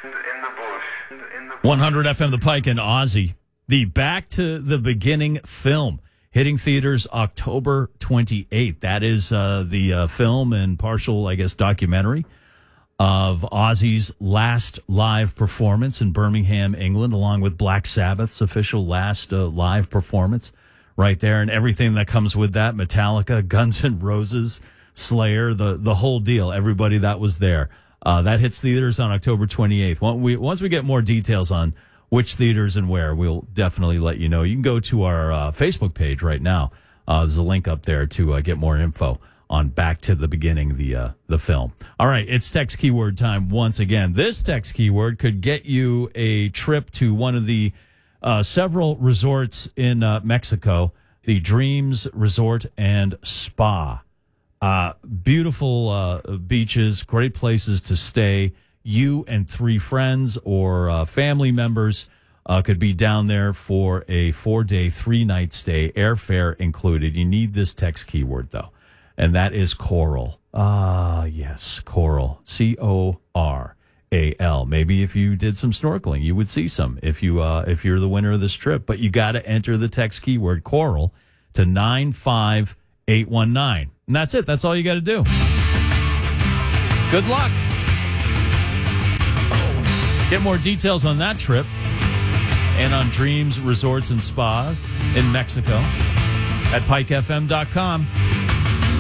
100 FM The Pike and Ozzy. The Back to the Beginning film hitting theaters October 28th. That is the film and partial, I guess, documentary of Ozzy's last live performance in Birmingham, England, along with Black Sabbath's official last live performance right there, and everything that comes with that. Metallica, Guns N' Roses, Slayer, the whole deal, everybody that was there. That hits theaters on October 28th. Once we get more details on which theaters and where, we'll definitely let you know. You can go to our Facebook page right now. There's a link up there to get more info on Back to the Beginning, the film. All right, it's text keyword time once again. This text keyword could get you a trip to one of the several resorts in Mexico, the Dreams Resort and Spa. Beautiful beaches, great places to stay. You and 3 friends or family members could be down there for a 4-day, 3-night stay, airfare included. You need this text keyword, though, and that is coral. Yes, coral. CORAL. Maybe if you did some snorkeling, you would see some if you're the winner of this trip. But you got to enter the text keyword coral to 95819. And that's it. That's all you got to do. Good luck. Get more details on that trip and on Dreams Resorts and Spa in Mexico at pikefm.com.